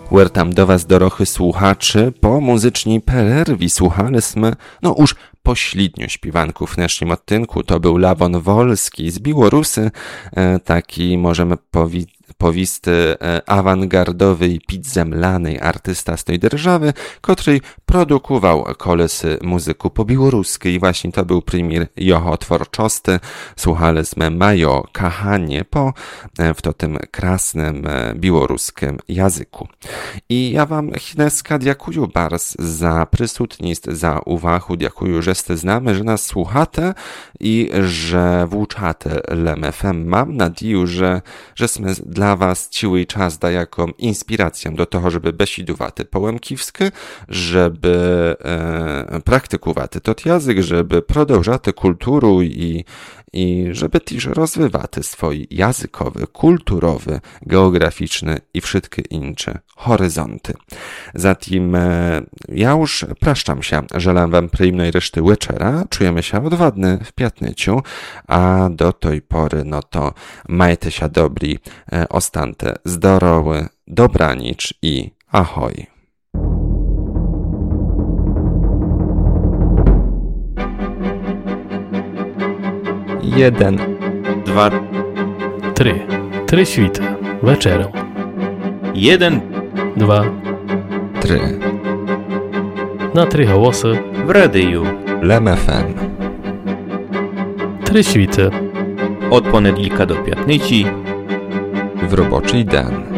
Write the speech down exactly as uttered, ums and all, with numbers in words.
Wertam do was, dorochy słuchaczy. Po muzycznej pererwi słuchaliśmy, no już poślidnio śpiewanków w naszym odtynku. To był Lawon Wolski z Białorusy, taki możemy powiedzieć powisty awangardowy i pizzemlany artysta z tej держawy, który produkował kolesy muzyku po białoruskiej. I właśnie to był premier jeho tworczosty. Słuchaliśmy Majo Kahanie po w to tym krasnym białoruskim języku. I ja wam chneska dziękuję bardzo za przysutność, za uwagę. Dziękuję, że ste znamy, że nas słuchacie i że włóczacie Lem F M. Mam nadzieję, że żeśmy dla was ciły czas da jako inspirację do tego, żeby besidowaty połemkiwskie, żeby e, praktykowaty tot język, żeby продовжати kulturę i i żeby też rozwywaty swój językowy, kulturowy, geograficzny i wszystkie inne horyzonty. Zatem e, ja już praszczam się, żelam wam przyjemnej reszty wieczera, czujemy się odwadny w piatnyciu, a do tej pory no to majcie się dobri, e, ostante zdrowy, dobranic i ahoj. Jeden, dwa, Три. Три świty. Wieczerą. jeden, Dwa. Try. Na trzy głosy. w radiu. Lem F M. Три świty. Od poniedziałka do piątnicy. W roboczy den.